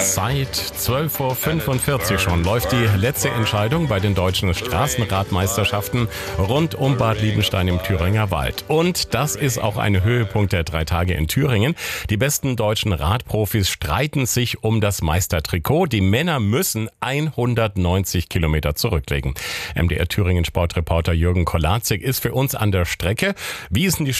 Seit 12.45 Uhr schon läuft die letzte Entscheidung bei den deutschen Straßenradmeisterschaften rund um Bad Liebenstein im Thüringer Wald. Und das ist auch ein Höhepunkt der 3 Tage in Thüringen. Die besten deutschen Radprofis streiten sich um das Meistertrikot. Die Männer müssen 190 Kilometer zurücklegen. MDR Thüringen Sportreporter Jürgen Kolarzig ist für uns an der Strecke. Wie ist denn die